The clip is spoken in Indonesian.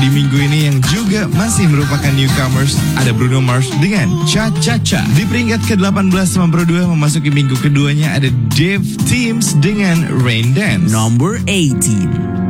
di minggu ini yang juga masih merupakan newcomers, ada Bruno Mars dengan Cha Cha Cha. Di peringkat ke-18 sama Pro 2 memasuki minggu keduanya ada Dave Teams dengan Rain Dance. Number 18.